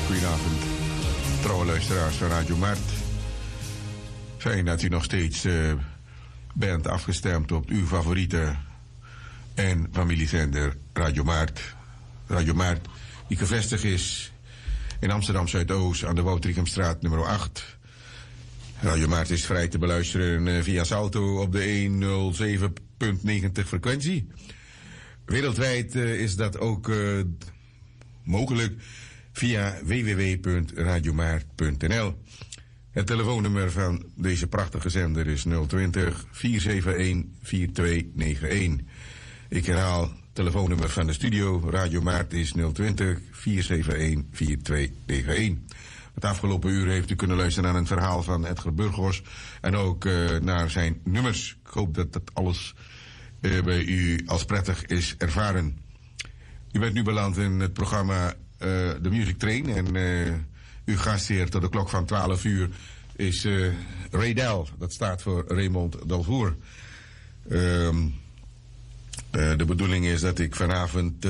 Goedenavond, trouwe luisteraars van Radio Mart. Fijn dat u nog steeds bent afgestemd op uw favoriete en familiezender Radio Mart. Radio Mart, die gevestigd is in Amsterdam Zuidoost aan de Wout-Riekemstraat nummer 8. Radio Mart is vrij te beluisteren via Salto op de 107.90 frequentie. Wereldwijd is dat ook mogelijk via www.radiomaart.nl. Het telefoonnummer van deze prachtige zender is 020 471 4291. Ik herhaal, telefoonnummer van de studio Radio Maart is 020 471 4291. Het afgelopen uur heeft u kunnen luisteren naar een verhaal van Edgar Burgos en ook naar zijn nummers. Ik hoop dat dat alles bij u als prettig is ervaren. U bent nu beland in het programma The Music Train en uw gastheer tot de klok van 12 uur is Ray Del. Dat staat voor Raymond Delvoer. De bedoeling is dat ik vanavond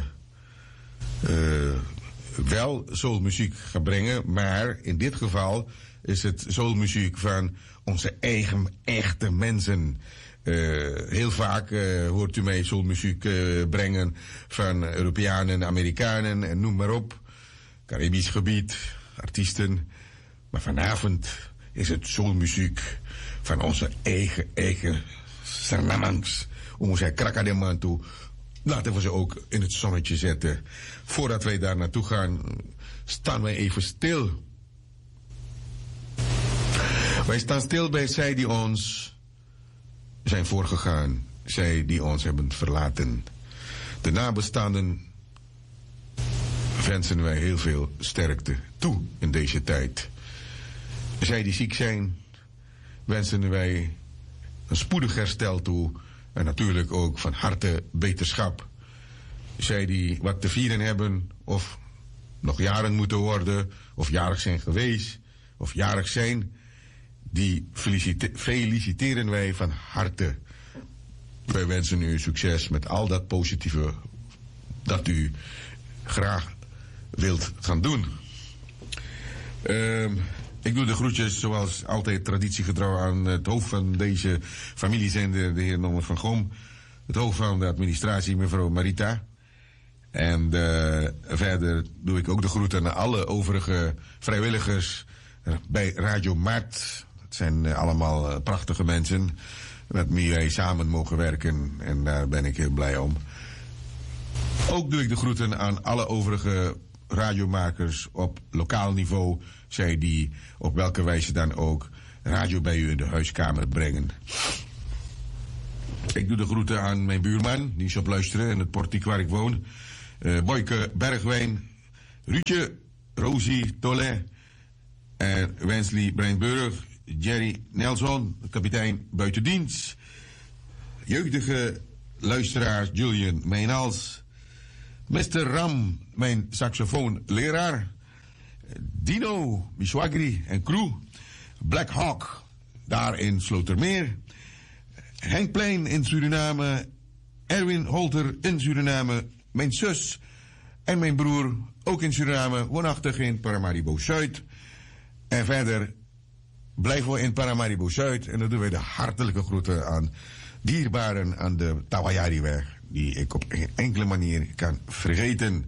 wel soulmuziek ga brengen, maar in dit geval is het soulmuziek van onze eigen echte mensen. Heel vaak hoort u mij soulmuziek brengen van Europeanen, Amerikanen en noem maar op. Caribisch gebied, artiesten. Maar vanavond is het soulmuziek van onze eigen Sanamangs. Onze Krakademman toe. Laten we ze ook in het zonnetje zetten. Voordat wij daar naartoe gaan, staan wij even stil. Wij staan stil bij zij die ons zijn voorgegaan. Zij die ons hebben verlaten. De nabestaanden wensen wij heel veel sterkte toe in deze tijd. Zij die ziek zijn, wensen wij een spoedig herstel toe. En natuurlijk ook van harte beterschap. Zij die wat te vieren hebben, of nog jaren moeten worden, of jarig zijn geweest, of jarig zijn, die feliciteren wij van harte. Wij wensen u succes met al dat positieve dat u graag wilt gaan doen. Ik doe de groetjes zoals altijd traditiegetrouw aan het hoofd van deze familiezender, de heer Norbert van Gom. Het hoofd van de administratie, mevrouw Marita. En verder doe ik ook de groeten aan alle overige vrijwilligers bij Radio Mart. Het zijn allemaal prachtige mensen met wie wij samen mogen werken. En daar ben ik heel blij om. Ook doe ik de groeten aan alle overige radiomakers op lokaal niveau. Zij die op welke wijze dan ook radio bij u in de huiskamer brengen. Ik doe de groeten aan mijn buurman, die is op luisteren in het portiek waar ik woon. Boyke Bergwijn, Ruudje, Rosie Tolle en Wensley Breinburg, Jerry Nelson, kapitein buitendienst. Jeugdige luisteraars Julian Meinals, Mr. Ram, mijn saxofoonleraar, Dino Miswagri en crew, Black Hawk, daar in Slotermeer, Henk Plein in Suriname, Erwin Holter in Suriname, mijn zus en mijn broer ook in Suriname, woonachtig in Paramaribo Zuid. En verder blijven we in Paramaribo Zuid en dan doen wij de hartelijke groeten aan dierbaren aan de Tawayariweg, die ik op geen enkele manier kan vergeten.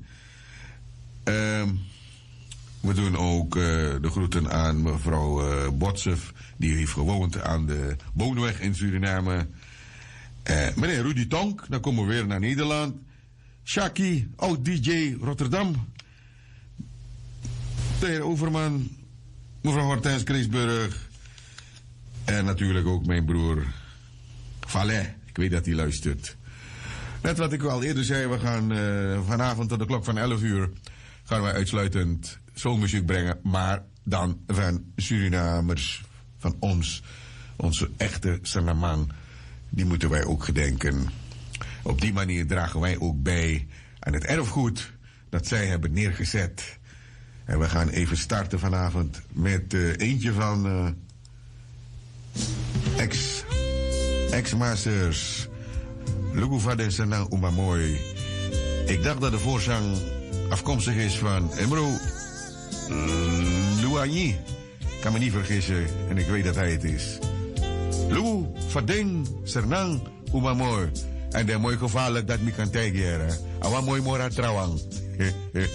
We doen ook de groeten aan mevrouw Botsef, die heeft gewoond aan de Boonweg in Suriname. Meneer Rudy Tonk, dan komen we weer naar Nederland. Shaki, oud-DJ Rotterdam. De heer Overman, mevrouw Hortens Kreesburg. En natuurlijk ook mijn broer Valais. Ik weet dat hij luistert. Net wat ik al eerder zei, we gaan vanavond tot de klok van 11 uur... gaan wij uitsluitend soulmuziek brengen, maar dan van Surinamers, van ons, onze echte Sanaman, die moeten wij ook gedenken. Op die manier dragen wij ook bij aan het erfgoed dat zij hebben neergezet. En we gaan even starten vanavond met eentje van ex-masters. Lugu Vade Sanang Umamoy. Ik dacht dat de voorzang afkomstig is van Emro Luanyi. Kan me niet vergissen en ik weet dat hij het is. Lu, Fadeng, Sernang, Umamoy. En dan mooi gevaarlijk dat me kan tegen. Awa mooi mora trawang.